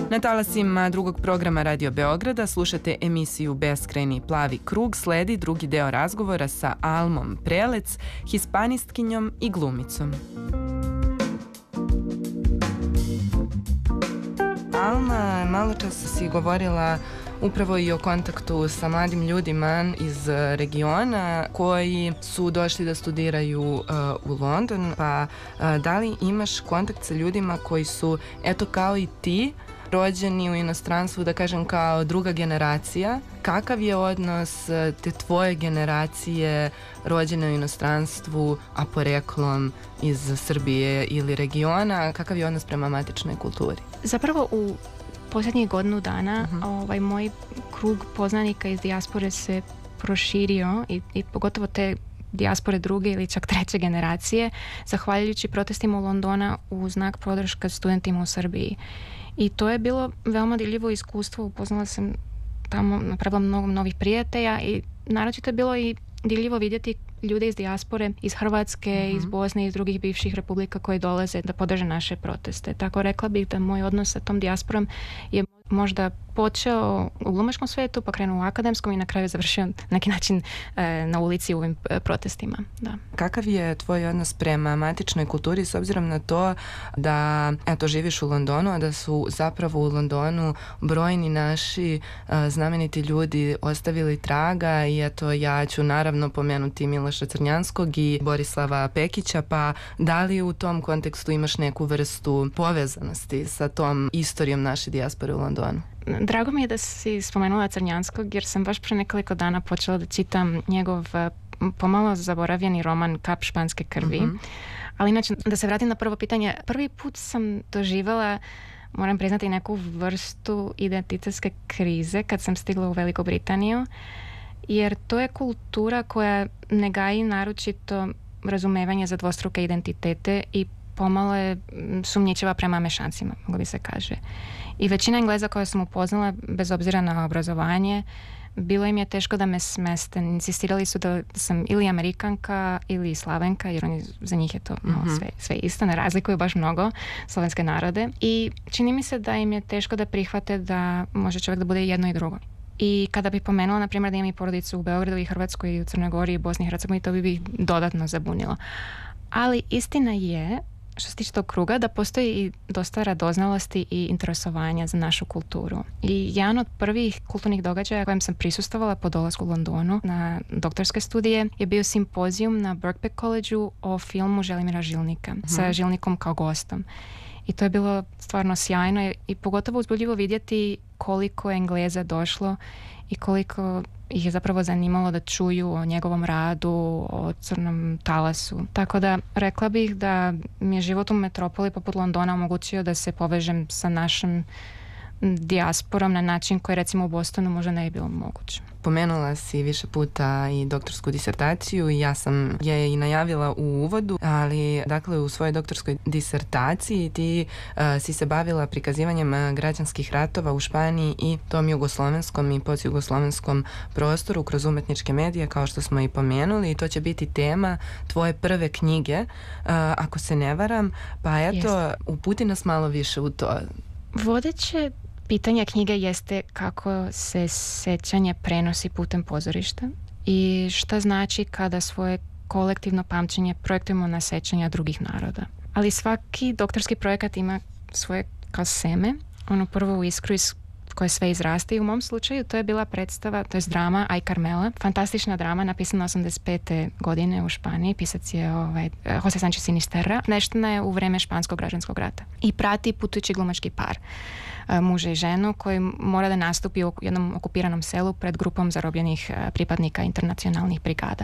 Na talasima drugog programa Radio Beograda slušate emisiju Beskrajni plavi krug. Sledi drugi deo razgovora sa Almom Prelec, hispanistkinjom i glumicom. Alma, malo čas si govorila upravo i o kontaktu sa mladim ljudima iz regiona koji su došli da studiraju u London, pa da li imaš kontakt sa ljudima koji su, eto kao i ti, rođeni u inostranstvu, da kažem kao druga generacija? Kakav je odnos te tvoje generacije rođene u inostranstvu, a poreklom iz Srbije ili regiona? Kakav je odnos prema matičnoj kulturi? Zapravo u posljednjih godinu dana moj krug poznanika iz dijaspore se proširio i pogotovo te dijaspore druge ili čak treće generacije, zahvaljujući protestima u Londona u znak podrška studentima u Srbiji. I to je bilo veoma dirljivo iskustvo, upoznala sam tamo, napravila mnogo novih prijatelja i naročito je bilo i dirljivo vidjeti ljude iz dijaspore, iz Hrvatske, iz Bosne, iz drugih bivših republika koji dolaze da podrže naše proteste. Tako rekla bih da moj odnos sa tom dijasporom je možda počeo u glumačkom svijetu, pa krenuo u akademskom i na kraju završio na neki način na ulici u ovim protestima. Da. Kakav je tvoj odnos prema matičnoj kulturi s obzirom na to da živiš u Londonu, a da su zapravo u Londonu brojni naši znameniti ljudi ostavili traga i eto ja ću naravno pomenuti Miloša Crnjanskog i Borislava Pekića, pa da li u tom kontekstu imaš neku vrstu povezanosti sa tom istorijom naše dijaspore u Londonu? Drago mi je da si spomenula Crnjanskog jer sam baš pre nekoliko dana počela da čitam njegov pomalo zaboravljeni roman Kap španske krvi. Ali inače, da se vratim na prvo pitanje, prvi put sam doživjela, moram priznati, neku vrstu identitetske krize kad sam stigla u Veliku Britaniju, jer to je kultura koja ne gaji naročito razumevanje za dvostruke identitete i pomalo je sumnjičava prema mešancima, moglo bi se kaže. I većina Engleza koje sam upoznala, bez obzira na obrazovanje, bilo im je teško da me smeste. Insistirali su da sam ili Amerikanka ili Slavenka, jer oni, za njih je to sve isto, ne razlikuju baš mnogo slovenske narode. I čini mi se da im je teško da prihvate da može čovjek da bude jedno i drugo. I kada bih pomenula, na primjer, da imam i porodicu u Beogradu i Hrvatskoj i u Crnoj Gori i Bosni i Hercegovini, to bi ih dodatno zabunilo. Ali istina je, što se tiče tog kruga, da postoji i dosta radoznalosti i interesovanja za našu kulturu. I jedan od prvih kulturnih događaja kojem sam prisustvovala po dolasku u Londonu na doktorske studije je bio simpozijum na Birkbeck Collegeu o filmu Želimira Žilnika sa Žilnikom kao gostom. I to je bilo stvarno sjajno i pogotovo uzbudljivo vidjeti koliko je Engleza došlo i koliko ih je zapravo zanimalo da čuju o njegovom radu, o Crnom talasu. Tako da rekla bih da mi je život u metropoli poput Londona omogućio da se povežem sa našom dijasporom na način koji recimo u Bostonu možda ne bi bilo moguće. Pomenula si više puta i doktorsku disertaciju i ja sam je i najavila u uvodu, ali dakle u svojoj doktorskoj disertaciji ti si se bavila prikazivanjem građanskih ratova u Španiji i tom jugoslovenskom i postjugoslovenskom prostoru kroz umetničke medije, kao što smo i pomenuli, i to će biti tema tvoje prve knjige, ako se ne varam, pa eto, uputi nas malo više u to. Vodeće pitanje knjige jeste kako se sećanje prenosi putem pozorišta i šta znači kada svoje kolektivno pamćenje projektujemo na sećanja drugih naroda. Ali svaki doktorski projekat ima svoje kao seme, ono prvo u iskru iz koje sve izraste i u mom slučaju to je bila predstava, to je drama Ay Carmela, fantastična drama napisana 85. godine u Španiji, pisac je Jose Sanchez Sinisterra, neštana je u vreme španskog građanskog rata i prati putujući glumački par, muža i ženu koji mora da nastupi u jednom okupiranom selu pred grupom zarobljenih pripadnika internacionalnih brigada.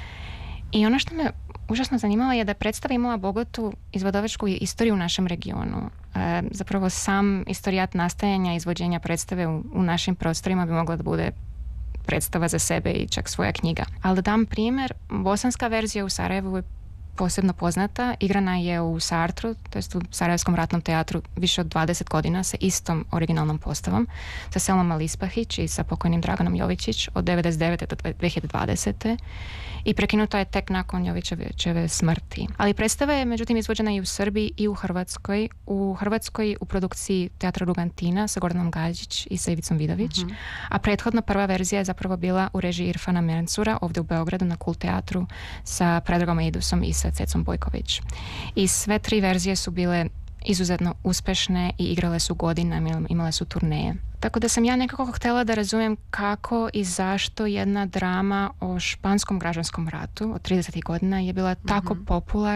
I ono što me užasno zanimalo je da predstava imala bogatu izvodovačku istoriju u našem regionu. Zapravo sam istorijat nastajanja i izvođenja predstave u našim prostorima bi mogla da bude predstava za sebe i čak svoja knjiga. Ali da dam primjer, bosanska verzija u Sarajevu je posebno poznata. Igrana je u Sartru, to jest u Sarajevskom ratnom teatru, više od 20 godina sa istom originalnom postavom, sa Selmom Alispahić i sa pokojnim Draganom Jovičić od 1999. do 2020. I prekinuta je tek nakon Jovićeve smrti. Ali predstava je međutim izvođena i u Srbiji i u Hrvatskoj. U Hrvatskoj u produkciji Teatra Rugantina sa Gordanom Gađić i sa Ivicom Vidović. A prethodno prva verzija je zapravo bila u režiji Irfana Mencura ovdje u Beogradu na Kult teatru sa Predragom Eidusom i sa Cecom Bojković. I sve 3 verzije su bile izuzetno uspešne i igrale su godinama, imale su turneje. Tako da sam ja nekako htjela da razumijem kako i zašto jedna drama o španskom građanskom ratu od 30. godina je bila tako popularna